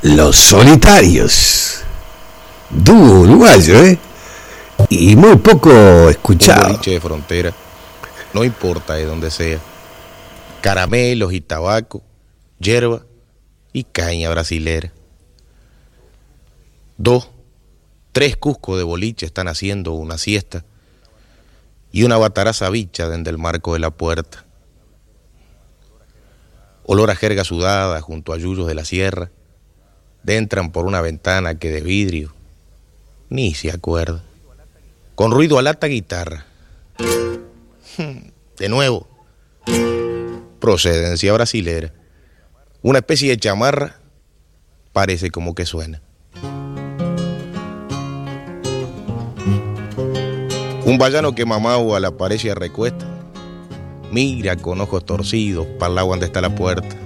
Los Solitarios. Dúo uruguayo, y muy poco escuchado. Un boliche de frontera, no importa de dónde sea. Caramelos y tabaco, hierba y caña brasilera. 2, 3 cuscos de boliche están haciendo una siesta y una bataraza bicha desde el marco de la puerta. Olor a jerga sudada junto a yuyos de la sierra. Entran por una ventana que de vidrio ni se acuerda. Con ruido a lata guitarra. De nuevo. Procedencia brasilera. Una especie de chamarra. Parece como que suena. Un vallano que mamau a la pared se recuesta. Mira con ojos torcidos para el lado donde está la puerta.